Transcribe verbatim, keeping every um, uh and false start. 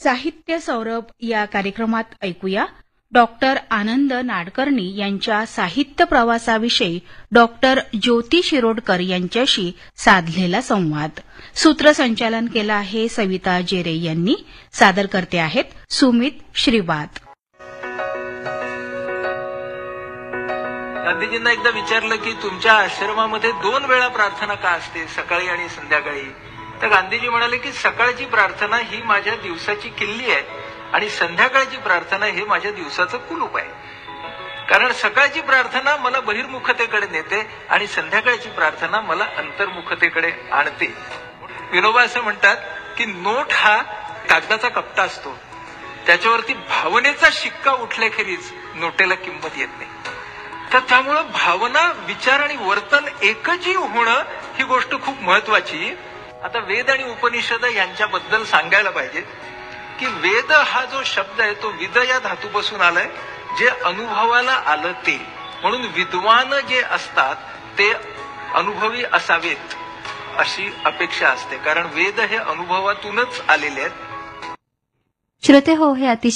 साहित्य सौरभ या कार्यक्रमात ऐकूया डॉक्टर आनंद नाडकर्णी यांच्या साहित्य प्रवासाविषयी डॉक्टर ज्योती शिरोडकर यांच्याशी साधलेला संवाद. सूत्रसंचालन केलं आहे सविता जेरे यांनी. सादर करते आहेत सुमित श्रीवात. गांधीजींना एकदा विचारलं की तुमच्या आश्रमामध्ये दोन वेळा प्रार्थना का असते, सकाळी आणि संध्याकाळी? तर गांधीजी म्हणाले की सकाळची प्रार्थना ही माझ्या दिवसाची किल्ली आहे आणि संध्याकाळची प्रार्थना हे माझ्या दिवसाचं कुलूप आहे. कारण सकाळची प्रार्थना मला बहिर्मुखतेकडे नेते आणि संध्याकाळची प्रार्थना मला अंतर्मुखतेकडे आणते. विनोबा असं म्हणतात की नोट हा कागदाचा कप्ता असतो, त्याच्यावरती भावनेचा शिक्का उठल्याखेरीज नोटेला किंमत येत नाही. तर त्यामुळं भावना, विचार आणि वर्तन एकजीव होणं ही गोष्ट खूप महत्वाची. आता वेद आणि उपनिषद यांच्याबद्दल सांगायला पाहिजे की वेद हा जो शब्द आहे तो विद या धातूपासून आलाय, जे अनुभवाला आलं ते. म्हणून विद्वान जे असतात ते अनुभवी असावेत अशी अपेक्षा असते, कारण वेद हे अनुभवातूनच आलेले आहेत. श्रोते हो, हे अतिशय